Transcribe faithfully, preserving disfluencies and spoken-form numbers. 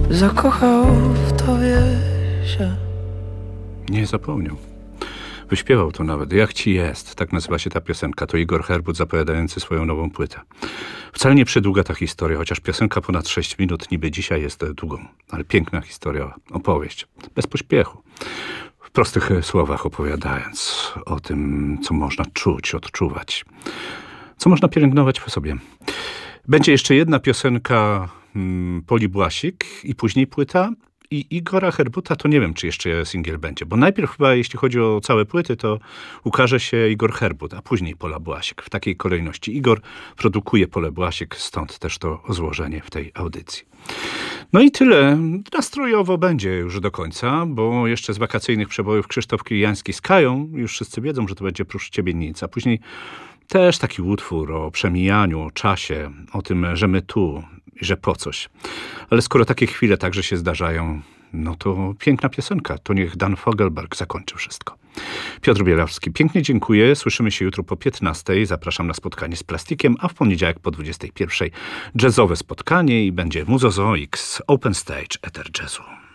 zakochał w tobie się. Nie zapomniał. Wyśpiewał to nawet. Jak ci jest? Tak nazywa się ta piosenka. To Igor Herbut zapowiadający swoją nową płytę. Wcale nie przydługa ta historia, chociaż piosenka ponad sześć minut niby dzisiaj jest długą. Ale piękna historia, opowieść. Bez pośpiechu. W prostych słowach opowiadając o tym, co można czuć, odczuwać. Co można pielęgnować w sobie. Będzie jeszcze jedna piosenka hmm, Poli Błasik i później płyta. I Igora Herbuta to nie wiem, czy jeszcze singiel będzie. Bo najpierw chyba, jeśli chodzi o całe płyty, to ukaże się Igor Herbut, a później Pola Błasik. W takiej kolejności. Igor produkuje Polę Błasik, stąd też to złożenie w tej audycji. No i tyle. Nastrojowo będzie już do końca, bo jeszcze z wakacyjnych przebojów Krzysztof Kiliański z Kają. Już wszyscy wiedzą, że to będzie Prócz ciebie nic. A później też taki utwór o przemijaniu, o czasie, o tym, że my tu, że po coś. Ale skoro takie chwile także się zdarzają, no to piękna piosenka. To niech Dan Fogelberg zakończy wszystko. Piotr Bielawski, pięknie dziękuję. Słyszymy się jutro po piętnastej. Zapraszam na spotkanie z Plastikiem, a w poniedziałek po dwudziestej pierwszej jazzowe spotkanie i będzie Muzozoiks Open Stage Ether Jazzu.